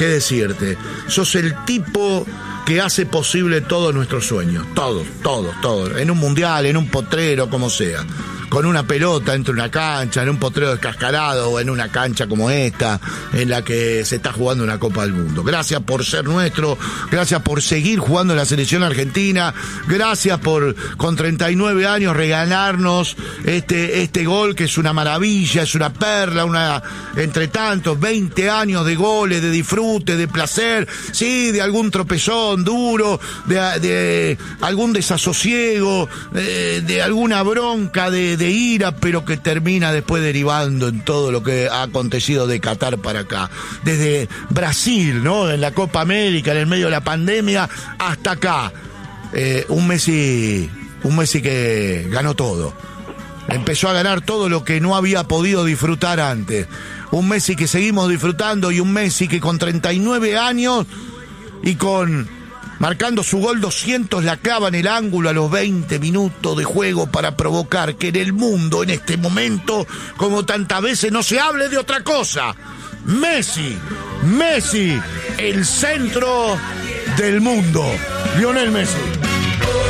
¿qué decirte? Sos el tipo que hace posible todos nuestros sueños. Todos. En un mundial, en un potrero, como sea. Con una pelota entre una cancha, en un potrero descascarado o en una cancha como esta, en la que se está jugando una Copa del Mundo. Gracias por ser nuestro, gracias por seguir jugando en la selección argentina, gracias por, con 39 años, regalarnos este gol que es una maravilla, es una perla, entre tantos, 20 años de goles, de disfrute, de placer, sí, de algún tropezón duro, de algún desasosiego, de alguna bronca, de ira, pero que termina después derivando en todo lo que ha acontecido de Qatar para acá. Desde Brasil, ¿no? En la Copa América, en el medio de la pandemia, hasta acá. Un Messi que ganó todo. Empezó a ganar todo lo que no había podido disfrutar antes. Un Messi que seguimos disfrutando y un Messi que con 39 años y marcando su gol 200, la clava en el ángulo a los 20 minutos de juego para provocar que en el mundo, en este momento, como tantas veces, no se hable de otra cosa. Messi, el centro del mundo. Lionel Messi.